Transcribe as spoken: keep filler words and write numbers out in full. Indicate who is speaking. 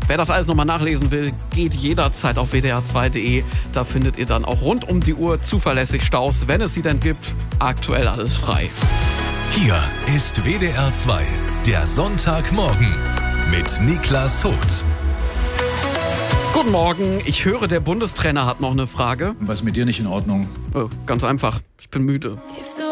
Speaker 1: Wer das alles nochmal nachlesen will, geht jederzeit auf w d r zwei punkt d e. Da findet ihr dann auch rund um die Uhr zuverlässig Staus, wenn es sie denn gibt. Aktuell alles frei.
Speaker 2: Hier ist W D R zwei, der Sonntagmorgen mit Niklas Hucht.
Speaker 1: Guten Morgen, ich höre, der Bundestrainer hat noch eine Frage.
Speaker 3: Was ist mit dir nicht in Ordnung?
Speaker 1: Oh, ganz einfach, ich bin müde.